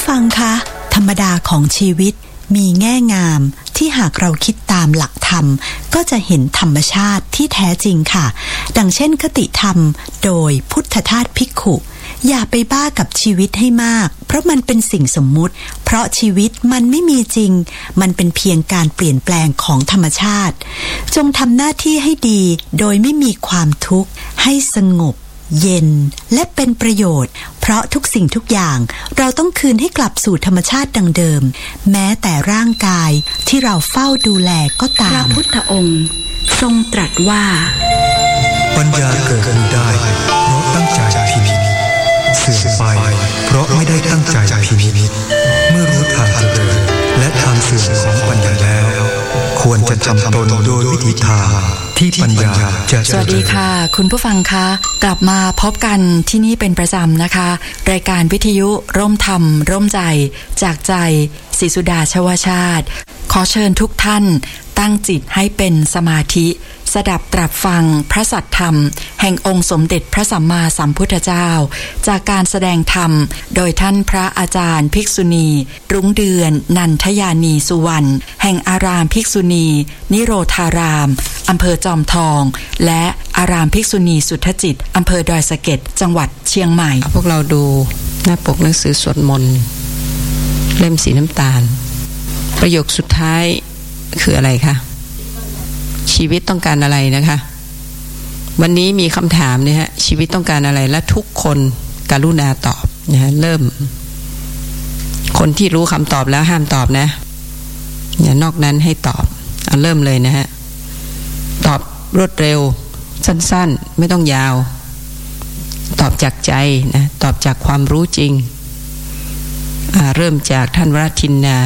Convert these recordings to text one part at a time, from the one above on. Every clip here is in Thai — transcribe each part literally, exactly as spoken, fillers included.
ฟังคะธรรมดาของชีวิตมีแง่งามที่หากเราคิดตามหลักธรรมก็จะเห็นธรรมชาติที่แท้จริงค่ะดังเช่นคติธรรมโดยพุทธทาสภิกขุอย่าไปบ้ากับชีวิตให้มากเพราะมันเป็นสิ่งสมมุติเพราะชีวิตมันไม่มีจริงมันเป็นเพียงการเปลี่ยนแปลงของธรรมชาติจงทำหน้าที่ให้ดีโดยไม่มีความทุกข์ให้สงบเย็นและเป็นประโยชน์เพราะทุกสิ่งทุกอย่างเราต้องคืนให้กลับสู่ธรรมชาติดังเดิมแม้แต่ร่างกายที่เราเฝ้าดูแลก็ตามพระพุทธองค์ทรงตรัสว่าปัญญาเกิดขึ้นได้เพราะตั้งใจพินิจเสื่อมไปเพราะไม่ได้ตั้งใจพินิจเมื่อรู้ทางเจริญและทางเสื่อมของปัญญาแล้วควรจะทำตนโดยวิธีทางที่ปัญญาจะสวัสดีค่ะคุณผู้ฟังคะกลับมาพบกันที่นี่เป็นประจำนะคะรายการวิทยุร่มธรรมร่มใจจากใจศรีสุดาชวชาติขอเชิญทุกท่านตั้งจิตให้เป็นสมาธิสดับตรับฟังพระสัทธรรมแห่งองค์สมเด็จพระสัมมาสัมพุทธเจ้าจากการแสดงธรรมโดยท่านพระอาจารย์ภิกษุณีรุ้งเดือนนันทยานีสุวรรณแห่งอารามภิกษุณีนิโรธารามอำเภอจอมทองและอารามภิกษุณีสุทธจิตอำเภอดอยสะเก็ดจังหวัดเชียงใหม่พวกเราดูหน้าปกหนังสือสวดมนต์เล่มสีน้ำตาลประโยคสุดท้ายคืออะไรคะชีวิตต้องการอะไรนะคะวันนี้มีคำถามเนี่ยฮะชีวิตต้องการอะไรและทุกคนกรุณาตอบนะฮะเริ่มคนที่รู้คำตอบแล้วห้ามตอบนะอย่านอกนั้นให้ตอบเอาเริ่มเลยนะฮะตอบรวดเร็วสั้นๆไม่ต้องยาวตอบจากใจนะตอบจากความรู้จริงอ่าเริ่มจากท่านวราทินนา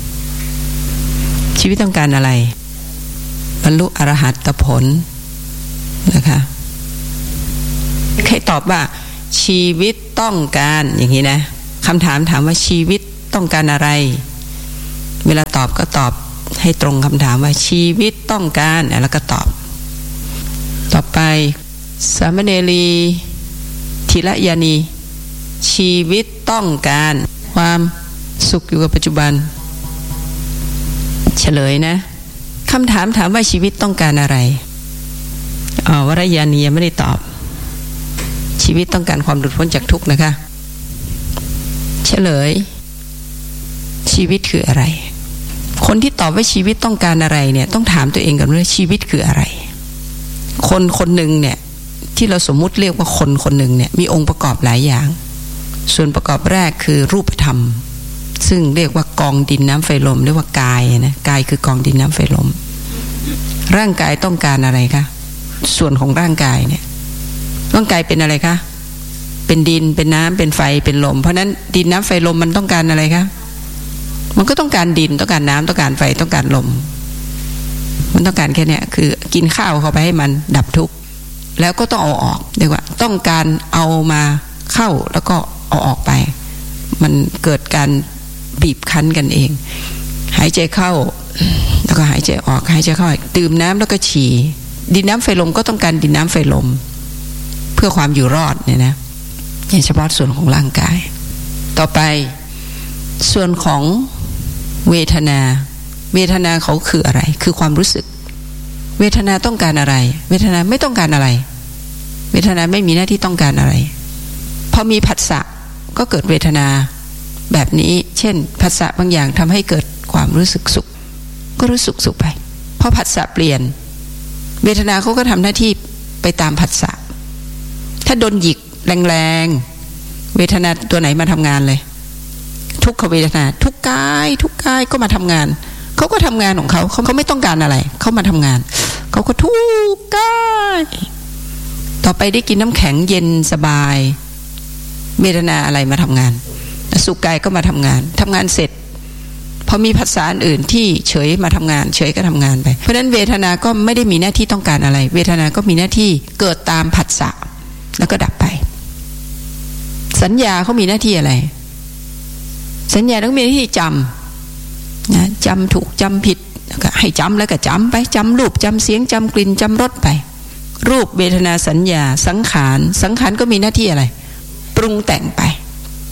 ชีวิตต้องการอะไรบรรลุอรหัตผลนะคะใครตอบว่าชีวิตต้องการอย่างนี้นะคำถามถามว่าชีวิตต้องการอะไรเวลาตอบก็ตอบให้ตรงคำถามว่าชีวิตต้องการแล้วก็ตอบต่อไปสามเณรีธีรยานีชีวิตต้องการความสุขอยู่กับปัจจุบันเฉลยนะคำถามถามว่าชีวิตต้องการอะไรอ๋อวรยานีไม่ได้ตอบชีวิตต้องการความหลุดพ้นจากทุกข์นะคะเฉลยชีวิตคืออะไรคนที่ตอบว่าชีวิตต้องการอะไรเนี่ยต้องถามตัวเองก่อนว่าชีวิตคืออะไรคนคนหนึ่งเนี่ยที่เราสมมุติเรียกว่าคนคนหนึ่งเนี่ยมีองค์ประกอบหลายอย่างส่วนประกอบแรกคือรูปธรรมซึ่งเรียกว่ากองดินน้ำไฟลมเรียกว่ากายนะกายคือกองดินน้ำไฟลมร่างกายต้องการอะไรคะส่วนของร่างกายเนี่ยร่างกายเป็นอะไรคะเป็นดินเป็นน้ำเป็นไฟเป็นลมเพราะนั้นดินน้ำไฟลมมันต้องการอะไรคะมันก็ต้องการดินต้องการน้ำต้องการไฟต้องการลมมันต้องการแค่นี้คือกินข้าวเข้าไปให้มันดับทุกข์แล้วก็ต้องเอาออกเรียกว่าต้องการเอามาเข้าแล้วก็เอาออกไปมันเกิดการบีบคั้นกันเองหายใจเข้าแล้วก็หายใจออกหายใจเข้าดื่มน้ำแล้วก็ฉี่ดินน้ำไฟลมก็ต้องการดินน้ำไฟลมเพื่อความอยู่รอดเนี่ยนะอย่างเฉพาะส่วนของร่างกายต่อไปส่วนของเวทนาเวทนาเขาคืออะไรคือความรู้สึกเวทนาต้องการอะไรเวทนาไม่ต้องการอะไรเวทนาไม่มีหน้าที่ต้องการอะไรพอมีผัสสะก็เกิดเวทนาแบบนี้เช่นผัสสะบางอย่างทำให้เกิดความรู้สึกสุขก็รู้สึกสุขไปพอผัสสะเปลี่ยนเวทนาเขาก็ทำหน้าที่ไปตามผัสสะถ้าโดนหยิกแรงๆเวทนาตัวไหนมาทำงานเลยทุกขเวทนาทุกกายทุกกายก็มาทำงานเขาก็ทำงานของเขาเขาเขาไม่ต้องการอะไรเขามาทำงานเขาก็ทุกกายต่อไปได้กินน้ำแข็งเย็นสบายเวทนาอะไรมาทำงานสุขกายก็มาทำงานทำงานเสร็จพอมีภาษาอื่นที่เฉยมาทำงานเฉยก็ทำงานไปเพราะฉะนั้นเวทนาก็ไม่ได้มีหน้าที่ต้องการอะไรเวทนาก็มีหน้าที่เกิดตามผัสสะแล้วก็ดับไปสัญญาเขามีหน้าที่อะไรสัญญาต้องมีหน้าที่จำนะจำถูกจำผิดให้จำแล้วก็จำไปจำรูปจำเสียงจำกลิ่นจำรสไปรูปเวทนาสัญญาสังขารสังขารก็มีหน้าที่อะไรปรุงแต่งไป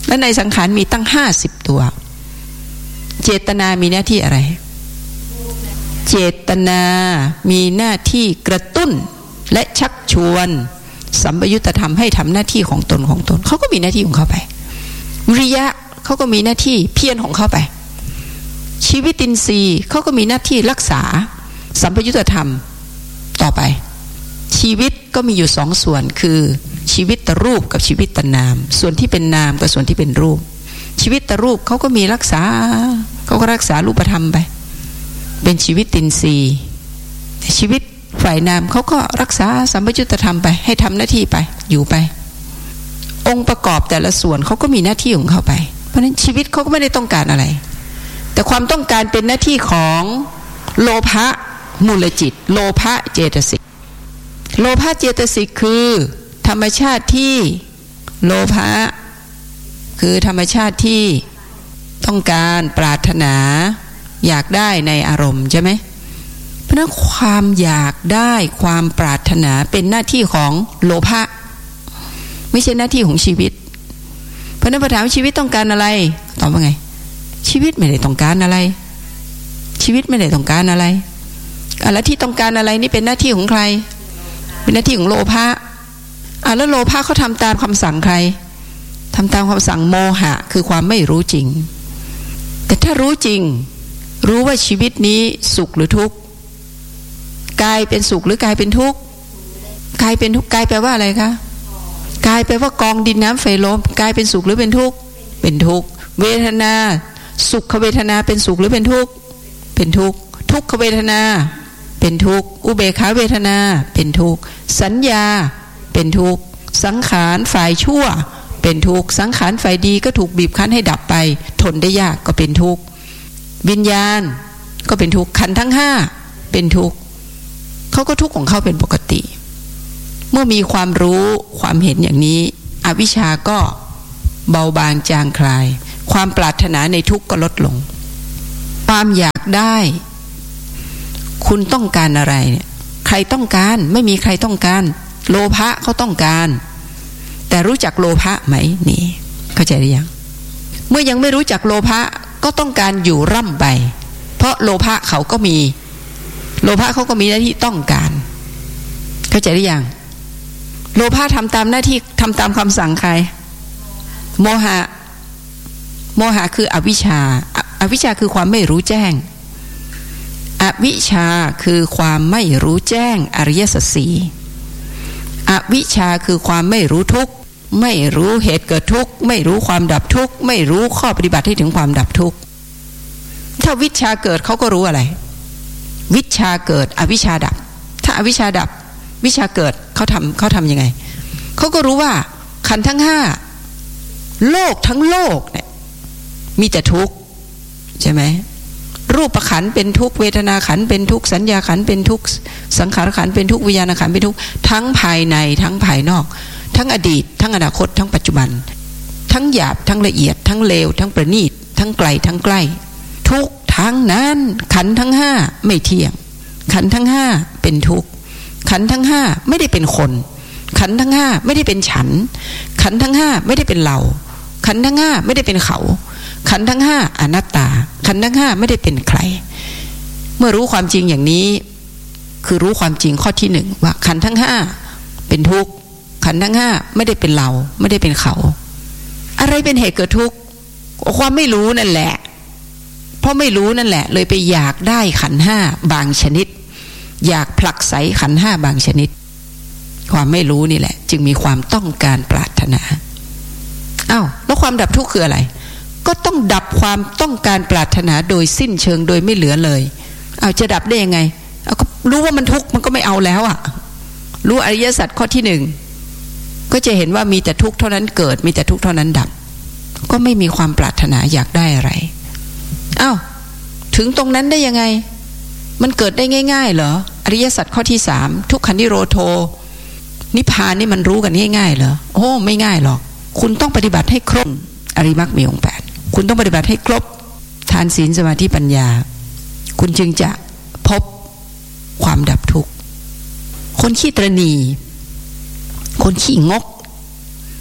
และในสังขารมีตั้งห้าสิบตัวเจตนามีหน้าที่อะไรเจตนามีหน้าที่กระตุ้นและชักชวนสัมปยุตธรรมให้ทำหน้าที่ของตนของตนเขาก็มีหน้าที่ของเขาไปวิริยะเขาก็มีหน้าที่เพียรของเขาไปชีวิตินทรีย์เขาก็มีหน้าที่รักษาสัมปยุตธรรมต่อไปชีวิตก็มีอยู่สองส่วนคือชีวิตตรูปกับชีวิตตนามส่วนที่เป็นนามกับส่วนที่เป็นรูปชีวิตตรูปเขาก็มีรักษาเขาก็รักษารูปธรรมไปเป็นชีวิตตินทรีย์ชีวิตฝ่ายนามเขาก็รักษาสัมปยุตธรรมไปให้ทำหน้าที่ไปอยู่ไปองค์ประกอบแต่ละส่วนเขาก็มีหน้าที่ของเขาไปเพราะฉะนั้นชีวิตเขาก็ไม่ได้ต้องการอะไรแต่ความต้องการเป็นหน้าที่ของโลภะมูลจิตโลภะเจตสิกโลภะเจตสิกคือธรรมชาติที่โลภะคือธรรมชาติที่ต้องการปรารถนาอยากได้ในอารมณ์ใช่ไหมเพราะนั้นความอยากได้ความปรารถนาเป็นหน้าที่ของโลภะไม่ใช่หน้าที่ของชีวิตเพราะนั้นพอถามชีวิตต้องการอะไรตอบว่าไงชีวิตไม่ได้ต้องการอะไรชีวิตไม่ได้ต้องการอะไรอะไรที่ต้องการอะไรนี่เป็นหน้าที่ของใครเป็นหน้าที่ของโลภะอ่ะแล้วโลภะเขาทำตามคำสั่งใครทำตามคำสั่งโมหะคือความไม่รู้จริงแต่ถ้ารู้จริงรู้ว่าชีวิตนี้สุขหรือทุกข์กายเป็นสุขหรือกายเป็นทุกข์กายเป็นทุกข์กายแปลว่าอะไรคะกายแปลว่ากองดินน้ำไฟลมกายเป็นสุขหรือเป็นทุกข์เป็นทุกข์เวทนาสุขเวทนาเป็นสุขหรือเป็นทุกข์เป็นทุกข์ทุกขเวทนาเป็นทุกข์อุเบกขาเวทนาเป็นทุกข์สัญญาเป็นทุกข์สังขารฝ่ายชั่วเป็นทุกข์สังขารฝ่ายดีก็ถูกบีบคั้นให้ดับไปทนได้ยากก็เป็นทุกข์วิญญาณก็เป็นทุกข์ขันธ์ทั้งห้าเป็นทุกข์เขาก็ทุกข์ของเขาเป็นปกติเมื่อมีความรู้ความเห็นอย่างนี้อวิชชาก็เบาบางจางคลายความปรารถนาในทุกข์ก็ลดลงความอยากได้คุณต้องการอะไรเนี่ยใครต้องการไม่มีใครต้องการโลภะเขาต้องการแต่รู้จักโลภะไหมนี่เข้าใจหรือยังเมื่อยังไม่รู้จักโลภะก็ต้องการอยู่ร่ำไปเพราะโลภะเขาก็มีโลภะเขาก็มีหน้าที่ต้องการเข้าใจหรือยังโลภะทำตามหน้าที่ทำตามคำสั่งใครโมหะโมหะคืออวิชชาอวิชชาคือความไม่รู้แจ้งอวิชชาคือความไม่รู้แจ้งอริยสัจสี่อวิชชาคือความไม่รู้ทุกข์ไม่รู้เหตุเกิดทุกข์ไม่รู้ความดับทุกข์ไม่รู้ข้อปฏิบัติให้ถึงความดับทุกข์ถ้าวิชชาเกิดเขาก็รู้อะไรวิชชาเกิดอวิชชาดับถ้าอวิชชาดับวิชชาเกิดเขาทำเขาทำยังไงเขาก็รู้ว่าขันธ์ทั้งห้าโลกทั้งโลกเนี่ยมีแต่ทุกข์ใช่ไหมรูปขันธ์เป็นทุกข์เวทนาขันธ์เป็นทุกข์สัญญาขันธ์เป็นทุกข์สังขารขันธ์เป็นทุกข์วิญญาณขันธ์เป็นทุกข์ทั้งภายในทั้งภายนอกทั้งอดีตทั้งอนาคตทั้งปัจจุบันทั้งหยาบทั้งละเอียดทั้งเลวทั้งประณีตทั้งไกลทั้งใกล้ทุกข์ทั้งนั้นขันธ์ทั้งห้าไม่เที่ยงขันธ์ทั้งห้าเป็นทุกข์ขันธ์ทั้งห้าไม่ได้เป็นคนขันธ์ทั้งห้าไม่ได้เป็นฉันขันธ์ทั้งห้าไม่ได้เป็นเราขันธ์ทั้งห้าไม่ได้เป็นเขาขันธ์ทั้งห้าอนัตตาขันธ์ทั้งห้าไม่ได้เป็นใครเมื่อรู้ความจริงอย่างนี้คือรู้ความจริงข้อที่หนึ่งว่าขันธ์ทั้งห้าเป็นทุกข์ขันธ์ทั้งห้าไม่ได้เป็นเราไม่ได้เป็นเขาอะไรเป็นเหตุเกิดทุกข์ความไม่รู้นั่นแหละเพราะไม่รู้นั่นแหละเลยไปอยากได้ขันธ์ห้าบางชนิดอยากผลักไสขันธ์ห้าบางชนิดความไม่รู้นี่แหละจึงมีความต้องการปรารถนาอ้าวแล้วความดับทุกข์คืออะไรก็ต้องดับความต้องการปรารถนาโดยสิ้นเชิงโดยไม่เหลือเลยเอาจะดับได้ยังไงเอาก็รู้ว่ามันทุกข์มันก็ไม่เอาแล้วอ่ะรู้อริยสัจข้อที่หนึ่งก็จะเห็นว่ามีแต่ทุกข์เท่านั้นเกิดมีแต่ทุกข์เท่านั้นดับก็ไม่มีความปรารถนาอยากได้อะไรอ้าวถึงตรงนั้นได้ยังไงมันเกิดได้ง่ายๆเหรออริยสัจข้อที่สามทุกขันธิโรโทนิพพานนี่มันรู้กันง่ายๆเหรอโอ้ไม่ง่ายหรอกคุณต้องปฏิบัติให้ครบอริมักมีองค์แปดคุณต้องปฏิบัติให้ครบทานศีลสมาธิปัญญาคุณจึงจะพบความดับทุกข์คนขี้ตระหนี่คนขี้งก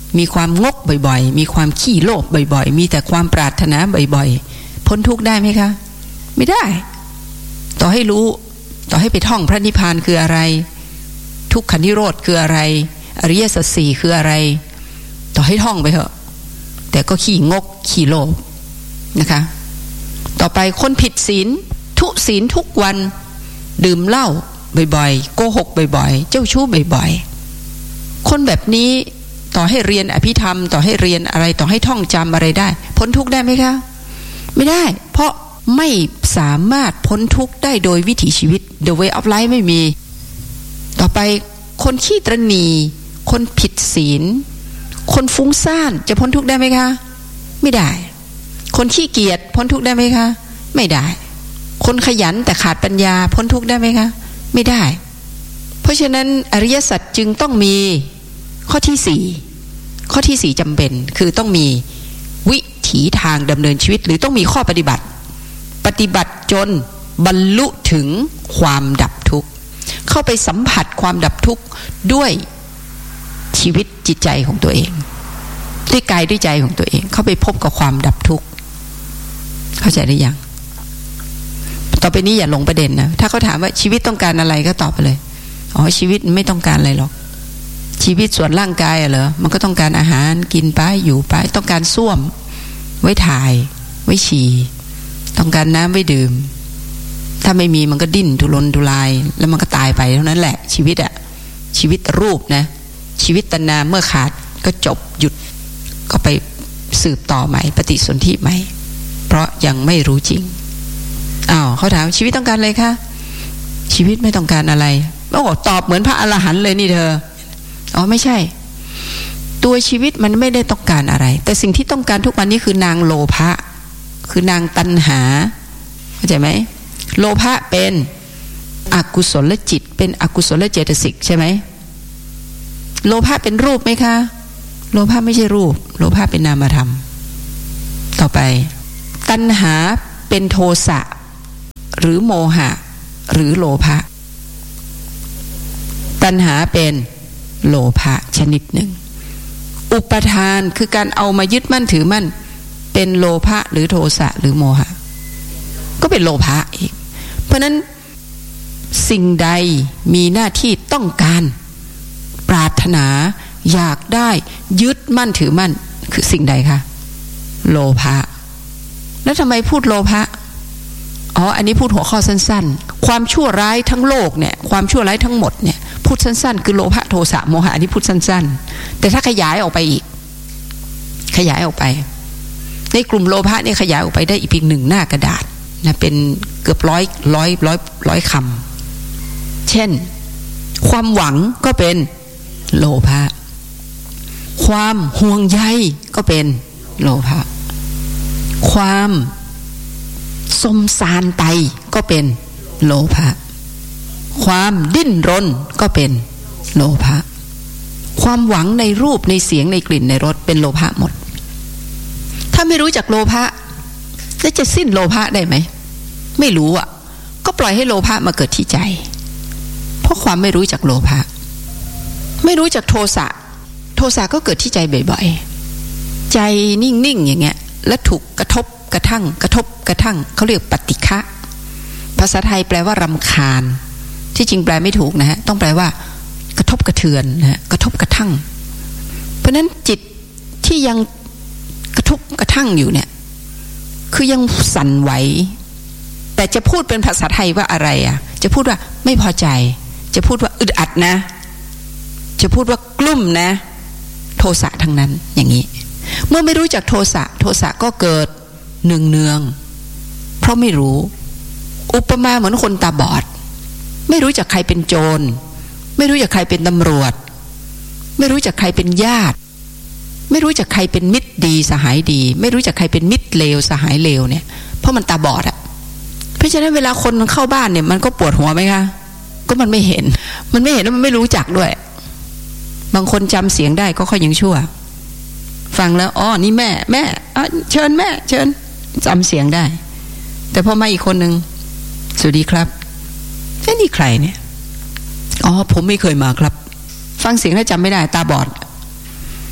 มีความงกบ่อยๆมีความขี้โลภบ่อยๆมีแต่ความปรารถนาบ่อยๆพ้นทุกข์ได้ไหมคะไม่ได้ต่อให้รู้ต่อให้ไปท่องพระนิพพานคืออะไรทุกขันธิโรธคืออะไรอริยสัจสี่คืออะไรต่อให้ท่องไปเถอะแต่ก็ขี้งกขี้โลภนะคะต่อไปคนผิดศีลทุศีลทุกวันดื่มเหล้าบ่อยๆโกหกบ่อยๆเจ้าชู้บ่อยๆคนแบบนี้ต่อให้เรียนอภิธรรมต่อให้เรียนอะไรต่อให้ท่องจำอะไรได้พ้นทุกข์ได้ไหมคะไม่ได้เพราะไม่สามารถพ้นทุกข์ได้โดยวิถีชีวิต the way of life ไม่มีต่อไปคนขี้ตระหนี่คนผิดศีลคนฟุ้งซ่านจะพ้นทุกข์ได้ไหมคะไม่ได้คนขี้เกียจพ้นทุกข์ได้ไหมคะไม่ได้คนขยันแต่ขาดปัญญาพ้นทุกข์ได้ไหมคะไม่ได้เพราะฉะนั้นอริยสัจจึงต้องมีข้อที่สี่ข้อที่สี่จำเป็นคือต้องมีวิถีทางดำเนินชีวิตหรือต้องมีข้อปฏิบัติปฏิบัติจนบรรลุถึงความดับทุกข์เข้าไปสัมผัสความดับทุกข์ด้วยชีวิตจิตใจของตัวเองด้วยกายด้วยใจของตัวเองเข้าไปพบกับความดับทุกข์เข้าใจหรือยังต่อไปนี้อย่าหลงประเด็นนะถ้าเขาถามว่าชีวิตต้องการอะไรก็ตอบไปเลยอ๋อชีวิตไม่ต้องการอะไรหรอกชีวิตส่วนร่างกายอะเหรอมันก็ต้องการอาหารกินไปอยู่ไปต้องการส้วมไว้ถ่ายไว้ฉี่ต้องการน้ำไว้ดื่มถ้าไม่มีมันก็ดิ้นทุรนทุรายแล้วมันก็ตายไปเท่านั้นแหละชีวิตอะชีวิตรูปนะชีวิตตัณหาเมื่อขาดก็จบหยุดก็ไปสืบต่อใหม่ปฏิสนธิใหม่เพราะยังไม่รู้จริงอ้าวเขาถามชีวิตต้องการอะไรคะชีวิตไม่ต้องการอะไรโอ้ตอบเหมือนพระอรหันต์เลยนี่เธออ๋อไม่ใช่ตัวชีวิตมันไม่ได้ต้องการอะไรแต่สิ่งที่ต้องการทุกวันนี้คือนางโลภะคือนางตัณหาเข้าใจไหมโลภะเป็นอกุศลจิตเป็นอกุศลเจตสิกใช่ไหมโลภะเป็นรูปไหมคะโลภะไม่ใช่รูปโลภะเป็นนามธรรมต่อไปตัณหาเป็นโทสะหรือโมหะหรือโลภะตัณหาเป็นโลภะชนิดหนึ่งอุปทานคือการเอามายึดมั่นถือมั่นเป็นโลภะหรือโทสะหรือโมหะก็เป็นโลภะอีกเพราะนั้นสิ่งใดมีหน้าที่ต้องการปรารถนาอยากได้ยึดมั่นถือมั่นคือสิ่งใดคะโลภะแล้วทำไมพูดโลภะอ๋ออันนี้พูดหัวข้อสั้นๆความชั่วร้ายทั้งโลกเนี่ยความชั่วร้ายทั้งหมดเนี่ยพูดสั้นๆคือโลภะโทสะโมหะอันนี้พูดสั้นๆแต่ถ้าขยายออกไปอีกขยายออกไปในกลุ่มโลภะเนี่ยขยายออกไปได้อีกเพียงหนึ่งหน้ากระดาษนะเป็นเกือบร้อยร้อยร้อยร้อยคำเช่นความหวังก็เป็นโลภะความห่วงใยก็เป็นโลภะความสมสารไปก็เป็นโลภะความดิ้นรนก็เป็นโลภะความหวังในรูปในเสียงในกลิ่นในรสเป็นโลภะหมดถ้าไม่รู้จักโลภะแล้วจะสิ้นโลภะได้ไหมไม่รู้อ่ะก็ปล่อยให้โลภะมาเกิดที่ใจเพราะความไม่รู้จักโลภะไม่รู้จักโทสะโทสะก็เกิดที่ใจบ่อยๆใจนิ่งๆอย่างเงี้ยและถูกกระทบกระทั่งกระทบกระทั่งเขาเรียกปฏิฆะภาษาไทยแปลว่ารำคาญที่จริงแปลไม่ถูกนะฮะต้องแปลว่ากระทบกระเทือนนะฮะกระทบกระทั่งเพราะนั้นจิตที่ยังกระทบกระทั่งอยู่เนี่ยคือยังสั่นไหวแต่จะพูดเป็นภาษาไทยว่าอะไรอ่ะจะพูดว่าไม่พอใจจะพูดว่าอึดอัดนะจะพูดว่ากลุ้มนะโทสะทั้งนั้นอย่างนี้เมื่อไม่รู้จักโทสะโทสะก็เกิดเนืองๆเพราะไม่รู้อุปมาเหมือนคนตาบอดไม่รู้จักใครเป็นโจรไม่รู้จักใครเป็นตำรวจไม่รู้จักใครเป็นญาติไม่รู้จักใครเป็นมิตรดีสหายดีไม่รู้จักใครเป็นมิตรเลวสหายเลวเนี่ยเพราะมันตาบอดอะเพราะฉะนั้นเวลาคนมันเข้าบ้านเนี่ยมันก็ปวดหัวไหมคะก็มันไม่เห็นมันไม่เห็นแล้วมันไม่รู้จักด้วยบางคนจำเสียงได้ก็ค่อยยังชั่วฟังแล้วอ๋อนี่แม่แม่เชิญแม่เชิญจำเสียงได้แต่พอมาอีกคนหนึ่งสวัสดีครับเอ๊ะนี่ใครเนี่ยอ๋อผมไม่เคยมาครับฟังเสียงแล้วจำไม่ได้ตาบอด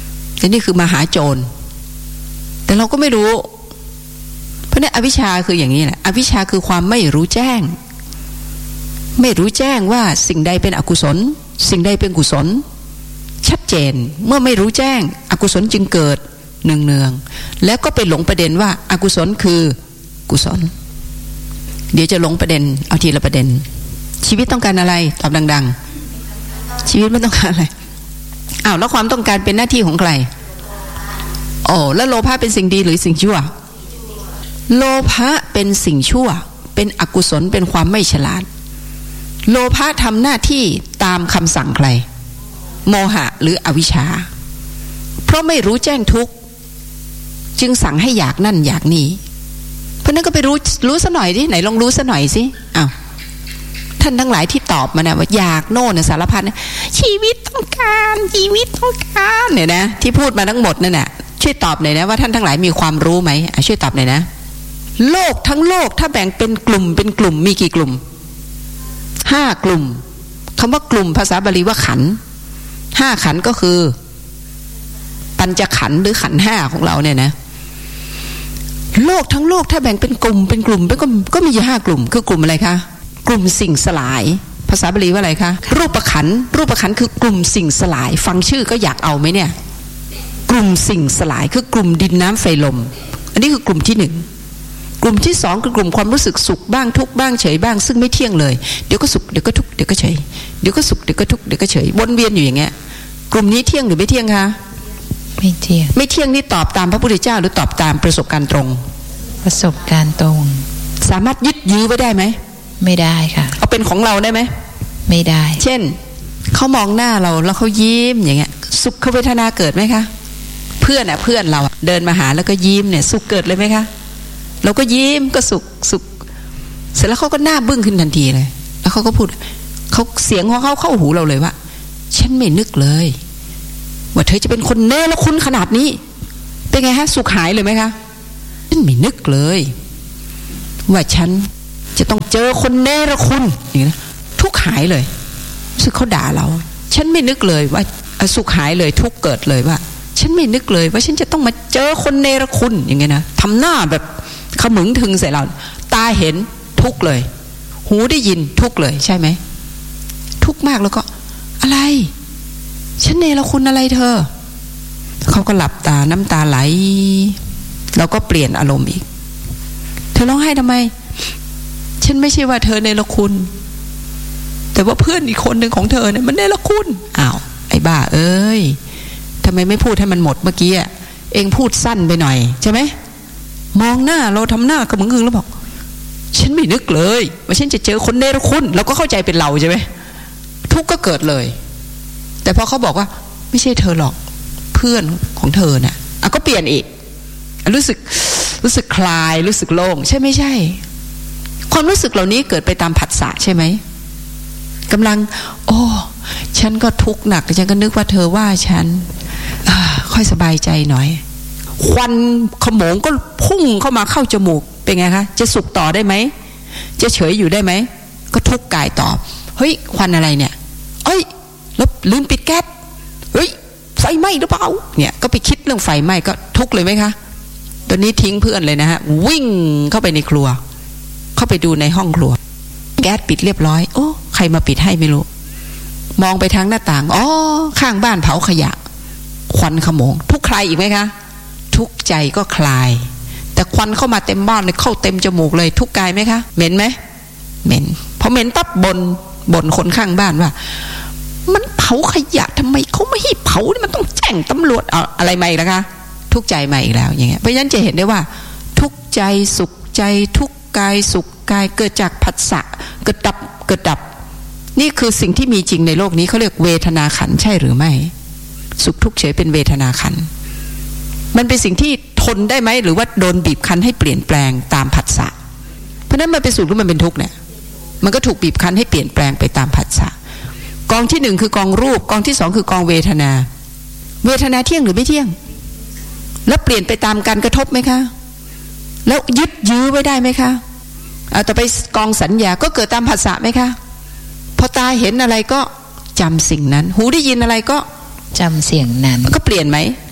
แต่นี่คือมหาโจรแต่เราก็ไม่รู้เพราะนี่อวิชชาคืออย่างนี้แหละอวิชชาคือความไม่รู้แจ้งไม่รู้แจ้งว่าสิ่งใดเป็นอกุศลสิ่งใดเป็นกุศลชัดเจนเมื่อไม่รู้แจ้งอกุศลจึงเกิดเนืองๆแล้วก็ไปหลงประเด็นว่าอกุศลคือกุศลเดี๋ยวจะหลงประเด็นเอาทีละประเด็นชีวิตต้องการอะไรตอบดังๆชีวิตไม่ต้องการอะไรอ้าวแล้วความต้องการเป็นหน้าที่ของใครโอ้แล้วโลภะเป็นสิ่งดีหรือสิ่งชั่วโลภะเป็นสิ่งชั่วเป็นอกุศลเป็นความไม่ฉลาดโลภะทำหน้าที่ตามคำสั่งใครโมหะหรืออวิชชาเพราะไม่รู้แจ้งทุกข์จึงสั่งให้อยากนั่นอยากนี่เพราะนั้นก็ไปรู้รู้ซะหน่อยดิไหนลองรู้ซะหน่อยสิอ้าวท่านทั้งหลายที่ตอบมานะว่าอยากโน่นสารพัดนะชีวิตต้องการชีวิตต้องการเนี่ยนะที่พูดมาทั้งหมดนั่นน่ะช่วยตอบหน่อยนะว่าท่านทั้งหลายมีความรู้ไหมช่วยตอบหน่อยนะโลกทั้งโลกถ้าแบ่งเป็นกลุ่มเป็นกลุ่มมีกี่กลุ่มห้ากลุ่มคำว่ากลุ่มภาษาบาลีว่าขันธ์ห้าขันธ์ก็คือปัญจขันธ์หรือขันธ์ห้าของเราเนี่ยนะโลกทั้งโลกถ้าแบ่งเป็นกลุ่มเป็นกลุ่มก็ก็มีอยู่ห้ากลุ่มคือกลุ่มอะไรคะกลุ่มสิ่งสลายภาษาบาลีว่าอะไรคะรูปขันธ์รูปขันธ์คือกลุ่มสิ่งสลายฟังชื่อก็อยากเอาไหมเนี่ยกลุ่มสิ่งสลายคือกลุ่มดินน้ำไฟลมอันนี้คือกลุ่มที่หนึ่งกลุ่มที่สองคือกลุ่มความรู้สึกสุขบ้างทุกข์บ้างเฉยบ้างซึ่งไม่เที่ยงเลยเดี๋ยวก็สุขเดี๋ยวก็ทุกข์เดี๋ยวก็เฉยเดี๋ยวก็สุขเดี๋ยวก็ทุกข์เดี๋ยวก็เฉยวนเวียนอยู่อย่างเงี้ยกลุ่มนี้เที่ยงหรือไม่เที่ยงคะไม่เที่ยงไม่เที่ยงนี่ตอบตามพระพุทธเจ้าหรือตอบตามประสบการณ์ตรงประสบการณ์ตรงสามารถยึดยื้อไว้ได้ไหมไม่ได้ค่ะเอาเป็นของเราได้ไหมไม่ได้เช่นเขามองหน้าเราแล้วเขายิ้มอย่างเงี้ยสุขเวทนาเกิดไหมคะเพื่อนอ่ะเพื่อนเราเดินมาหาแล้วก็ยิ้มเนี่ยสุขเกิดเลยไหมคะเราก็ยิ้มก็สุขสุขเสร็จแล้วเขาก็หน้าบึ้งขึ้นทันทีเลยแล้วเขาก็พูดเขาเสียงของเขาเข้าหูเราเลยว่าฉันไม่นึกเลยว่าเธอจะเป็นคนเนรคุณขนาดนี้เป็นไงฮะสุขหายเลยไหมคะฉันไม่นึกเลยว่าฉันจะต้องเจอคนเนรคุณอย่างนี้นะทุกหายเลยซึ่งเขาด่าเราฉันไม่นึกเลยว่าสุขหายเลยทุกเกิดเลยว่าฉันไม่นึกเลยว่าฉันจะต้องมาเจอคนเนรคุณอย่างเงี้ยนะทำหน้าแบบขมึงถึงใส่เราตาเห็นทุกเลยหูได้ยินทุกเลยใช่ไหมทุกมากแล้วก็อะไรฉันเนรคุณอะไรเธอเขาก็หลับตาน้ำตาไหลเราก็เปลี่ยนอารมณ์อีกเธอร้องไห้ทำไมฉันไม่ใช่ว่าเธอเนรคุณแต่ว่าเพื่อนอีกคนหนึ่งของเธอเนี่ยมันเนรคุณอ้าวไอ้บ้าเอ้ยทำไมไม่พูดให้มันหมดเมื่อกี้อ่ะเองพูดสั้นไปหน่อยใช่ไหมมองหน้าเราทำหน้ากระมึงกึ่งแล้วบอกฉันไม่นึกเลยว่าฉันจะเจอคนเนรคุณเราก็เข้าใจเป็นเราใช่ไหมทุกข์ก็เกิดเลยแต่พอเขาบอกว่าไม่ใช่เธอหรอกเพื่อนของเธอน่ะอ่ะก็เปลี่ยนอีกรู้สึกรู้สึกคลายรู้สึกโล่งใช่ไม่ใช่ความรู้สึกเหล่านี้เกิดไปตามผัสสะใช่ไหมกำลังโอ้ฉันก็ทุกข์หนักฉันก็นึกว่าเธอว่าฉันค่อยสบายใจหน่อยควันขโมงก็พุ่งเข้ามาเข้าจมูกเป็นไงคะจะสุขต่อได้ไหมจะเฉยอยู่ได้ไหมก็ทุกข์กายตอบเฮ้ยควันอะไรเนี่ยเอ้ยแล้วลืมปิดแก๊สเฮ้ยไฟไหม้หรือเปล่าเนี่ยก็ไปคิดเรื่องไฟไหม้ก็ทุกข์เลยไหมคะตอนนี้ทิ้งเพื่อนเลยนะฮะวิ่งเข้าไปในครัวเข้าไปดูในห้องครัวแก๊สปิดเรียบร้อยโอ้ใครมาปิดให้ไม่รู้มองไปทางหน้าต่างอ๋อข้างบ้านเผาขยะควันขโมงทุกใครอีกไหมคะทุกใจก็คลายแต่ควันเข้ามาเต็มบ้านเลยเข้าเต็มจมูกเลยทุกกายไหมคะเหม็นไหมเหม็นพอเหม็นปั๊บบนบนคนข้างบ้านว่ามันเผาขยะทำไมเขาไม่ให้เผามันต้องแจ้งตำรวจเอาอะไรมาอีกแล้วคะทุกใจมาอีกแล้วอย่างเงี้ยเพราะฉะนั้นจะเห็นได้ว่าทุกใจสุขใจทุกกายสุขกายเกิดจากผัสสะเกิดดับเกิดดับนี่คือสิ่งที่มีจริงในโลกนี้เขาเรียกเวทนาขันธ์ใช่หรือไม่สุขทุกข์เฉยเป็นเวทนาขันธ์มันเป็นสิ่งที่ทนได้ไหมหรือว่าโดนบีบคั้นให้เปลี่ยนแปลงตามผัสสะเพราะนั้นมันเป็นสุขหรือมันเป็นทุกข์เนี่ยมันก็ถูกบีบคั้นให้เปลี่ยนแปลงไปตามผัสสะกองที่หนึ่งคือกองรูปกองที่สองคือกองเวทนาเวทนาเที่ยงหรือไม่เที่ยงแล้วเปลี่ยนไปตามการกระทบไหมคะแล้วยึดยื้อไว้ได้ไหมคะเอาต่อไปกองสัญญาก็เกิดตามผัสสะไหมคะพอตาเห็นอะไรก็จำสิ่งนั้นหูได้ยินอะไรก็จำเสียงนั้นก็เปลี่ยนไหม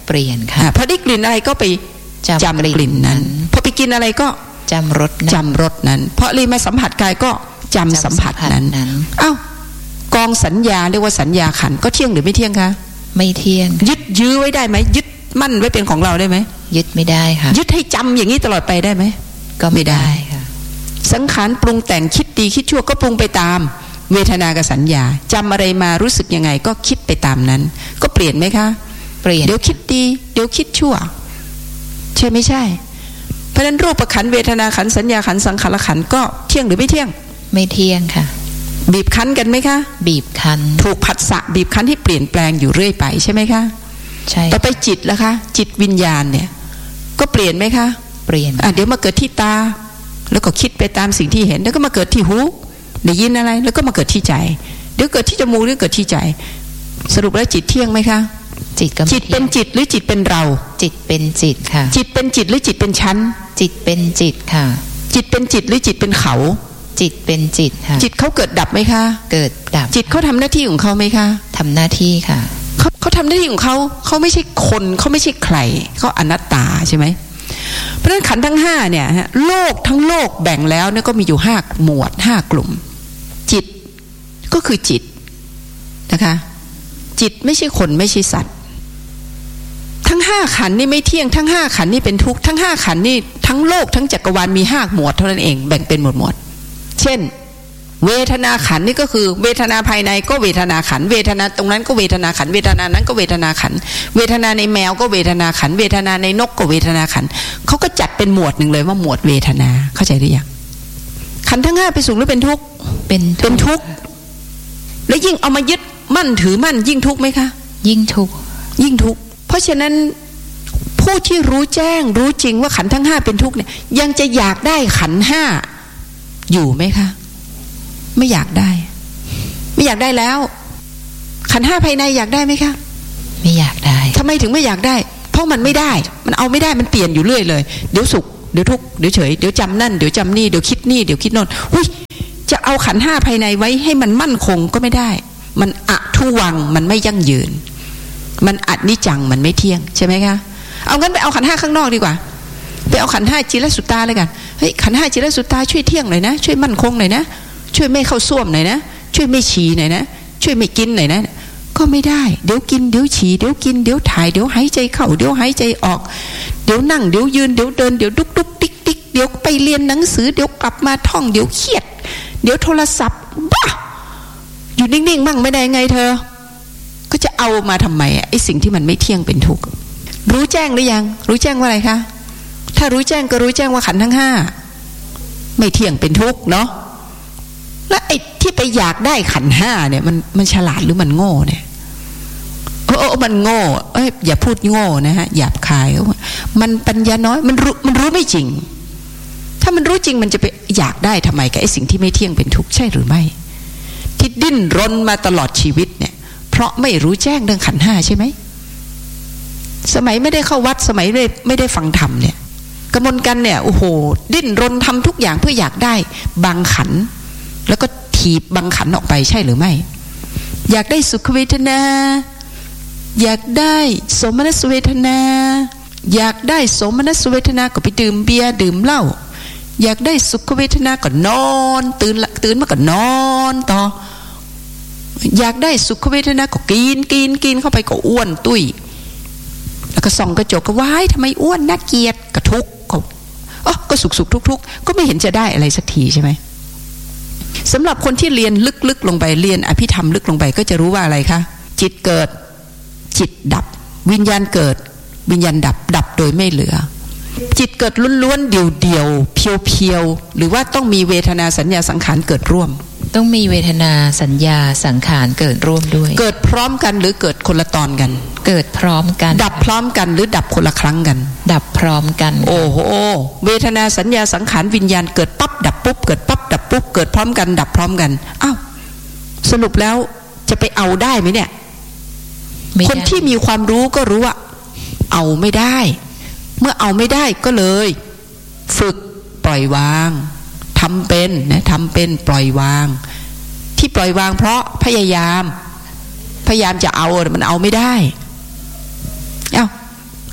เปลี่ยนค่ะพอได้กลิ่นอะไรก็ไปจำกลิ่นนั้นพอไปกินอะไรก็จำรสจำรสนั้นพอเลยมาสัมผัสกายก็จำสัมผัสนั้นอ้าวกองสัญญาเรียกว่าสัญญาขันธ์ก็เที่ยงหรือไม่เที่ยงคะไม่เที่ยงยึดยื้อไว้ได้ไหมยึดมั่นไว้เป็นของเราได้ไหมยึดไม่ได้ค่ะยึดให้จำอย่างนี้ตลอดไปได้ไหมก็ไม่ได้ค่ะสังขารปรุงแต่งคิดดีคิดชั่วก็ปรุงไปตามเวทนากับสัญญาจำอะไรมารู้สึกยังไงก็คิดไปตามนั้นก็เปลี่ยนไหมคะเปลี่ยนเดี๋ยวคิดดีเดี๋ยวคิดชั่วใช่ไม่ใช่เพราะฉะนั้นรูปขันธ์เวทนาขันธ์สัญญาขันธ์สังขารขันธ์ก็เที่ยงหรือไม่เที่ยงไม่เที่ยงค่ะบีบคั้นกันไหมคะบีบคั้นถูกผัสสะบีบคั้นให้เปลี่ยนแปลงอยู่เรื่อยไปใช่ไหมคะใช่ต่อไปจิตแล้วคะจิตวิญญาณเนี่ยก็เปลี่ยนไหมคะเปลี่ยนอ่ะเดี๋ยวมาเกิดที่ตาแล้วก็คิดไปตามสิ่งที่เห็นแล้วก็มาเกิดที่หูได้ยินอะไรแล้วก็มาเกิดที่ใจเดี๋ยวเกิดที่จมูกหรือเกิดที่ใจสรุปแล้วจิตเที่ยงไหมคะจิตก็จิตเป็นจิตหรือจิตเป็นเราจิตเป็นจิตค่ะจิตเป็นจิตหรือจิตเป็นชั้นจิตเป็นจิตค่ะจิตเป็นจิตหรือจิตเป็นเขาจิตเป็นจิตค่ะจิตเขาเกิดดับไหมคะเกิดดับจิตเขาทำหน้าที่ของเขาไหมคะทำหน้าที่ค่ะเขาเขาทำหน้าที่ของเขาเขาไม่ใช่คนเขาไม่ใช่ใครเขาอนัตตาใช่ไหมเพราะฉะนั้นขันธ์ทั้งห้าเนี่ยโลกทั้งโลกแบ่งแล้วเนี่ยก็มีอยู่ห้าหมวดห้ากลุ่มจิตก็คือจิตนะคะจิตไม่ใช่คนไม่ใช่สัตว์ทั้งห้าขันธ์นี่ไม่เที่ยงทั้งห้าขันธ์นี่เป็นทุกข์ทั้งห้าขันธ์นี่ทั้งโลกทั้งจักรวาลมีห้าหมวดเท่านั้นเองแบ่งเป็นหมวดหมวดเช่นเวทนาขันธ์นี่ก็คือเวทนาภายในก็เวทนาขันธ์เวทนาตรงนั้นก็เวทนาขันธ์เวทนานั้นก็เวทนาขันธ์เวทนาในแมวก็เวทนาขันธ์เวทนาในนกก็เวทนาขันธ์เขาก็จัดเป็นหมวดหนึ่งเลยว่าหมวดเวทนาเข้าใจหรือยังขันธ์ทั้งห้าเป็นสุขหรือเป็นทุกข์เป็นเป็นทุกข์แล้วยิ่งเอามายึดมั่นถือมั่นยิ่งทุกข์ไหมคะยิ่งทุกข์ยิ่งทุกข์เพราะฉะนั้นผู้ที่รู้แจ้งรู้จริงว่าขันธ์ทั้งห้าเป็นทุกข์เนี่ยยังจะอยากได้ขันธ์ห้าอยู่ไหมคะไม่อยากได้ไม่อยากได้แล้วขันธ์ห้าภายในอยากได้ไหมคะไม่อยากได้ทำไมถึงไม่อยากได้เพราะมันไม่ได้มันเอาไม่ได้มันเปลี่ยนอยู่เรื่อยเลยเดี๋ยวสุขเดี๋ยวทุกข์เดี๋ยวเฉยเดี๋ยวจำนั่นเดี๋ยวจำนี่เดี๋ยวคิดนี่เดี๋ยวคิดโน่นอุ้ยจะเอาขันธ์ห้าภายในไว้ให้มันมั่นคงก็ไม่ได้มันอะทุวังมันไม่ยั่งยืนมันอนิจจังมันไม่เที่ยงใช่ไหมคะเอางั้นไปเอาขันธ์ห้าข้างนอกดีกว่าไปเอาขันธ์ห้าจิรสุตตาเลยกันเฮ้ยขันธ์ห้าจิรสุตตาช่วยเที่ยงหน่อยนะช่วยมั่นคงหน่อยนะช่วยไม่เข้าส้วมหน่อยนะช่วยไม่ฉี่หน่อยนะช่วยไม่กินหน่อยนะก็ไม่ได้เดี๋ยวกินเดี๋ยวฉี่เดี๋ยวกินเดี๋ยวถ่ายเดี๋ยวหายใจเข้าเดี๋ยวหายใจออกเดี๋ยวนั่งเดี๋ยวยืนเดี๋ยวเดินเดี๋ยวดุกดุกดิกดิกเดี๋ยวไปเรียนหนังสือเดี๋ยวกลับมาท่องเดี๋ยวเครียดเดี๋ยวโทรศัพท์บ้าอยู่นิ่งๆมั่งไม่ได้ไงเธอก็จะเอามาทำไมไอ้สิ่งที่มันไม่เที่ยงเป็นทุกข์รู้แจ้งหรือยังรู้แจ้งว่าอะไรคะถ้ารู้แจ้งก็รู้แจ้งว่าขันธ์ทั้งห้าไม่เที่ยงเป็นทุกข์เนาะแล้วไอ้ที่ไปอยากได้ขันธ์ห้าเนี่ยมันมันฉลาดหรือมันโง่เนี่ยโอ้โอ้มันโง่เอ้ยอย่าพูดโง่นะฮะหยาบคายมันปัญญาน้อยมันรู้มันรู้ไม่จริงถ้ามันรู้จริงมันจะไปอยากได้ทำไมกับไอ้สิ่งที่ไม่เที่ยงเป็นทุกข์ใช่หรือไม่ที่ดิ้นรนมาตลอดชีวิตเนี่ยเพราะไม่รู้แจ้งเรื่องขันธ์ห้าใช่ไหมสมัยไม่ได้เข้าวัดสมัยไม่ได้ฟังธรรมเนี่ยกมลกันเนี่ยโอ้โหดิ้นรนทำทุกอย่างเพื่ออยากได้บางขันธ์แล้วก็ถีบบางขันธ์ออกไปใช่หรือไม่อยากได้สุขเวทนาอยากได้โสมนัสเวทนาอยากได้โสมนัสเวทนาก็ไปดื่มเบียร์ดื่มเหล้าอยากได้สุขเวทนาก็นอนตื่นตื่นมาก็นอนต่ออยากได้สุขเวทนาก็กินกินกินเข้าไปก็อ้วนตุ้ยแล้วก็ส่องกระจกก็ว้ายทำไมอ้วนน่าเกลียดก็ทุกข์ก็อ๋อก็สุขสุขทุกทุกก็ไม่เห็นจะได้อะไรสักทีใช่ไหมสำหรับคนที่เรียนลึกๆลงไปเรียนอภิธรรมลึกลงไปก็จะรู้ว่าอะไรคะจิตเกิดจิตดับวิญญาณเกิดวิญญาณดับดับโดยไม่เหลือจิตเกิดล้วนๆเดี่ยวๆเพียวๆหรือว่าต้องมีเวทนาสัญญาสังขารเกิดร่วมต้องมีเวทนาสัญญาสังขารเกิดร่วมด้วยเกิดพร้อมกันหรือเกิดคนละตอนกันเกิดพร้อมกันดับพร้อมกันหรือดับคนละครั้งกันดับพร้อมกันโอ้โหเวทนาสัญญาสังขารวิญญาณเกิดปั๊บดับปุ๊บเกิดปั๊บดับปุ๊บเกิดพร้อมกันดับพร้อมกันอ้าวสรุปแล้วจะไปเอาได้ไหมเนี่ยคนที่มีความรู้ก็รู้ว่าเอาไม่ได้เมื่อเอาไม่ได้ก็เลยฝึกปล่อยวางทำเป็นนะทำเป็นปล่อยวางที่ปล่อยวางเพราะพยายามพยายามจะเอามันเอาไม่ได้เอ้า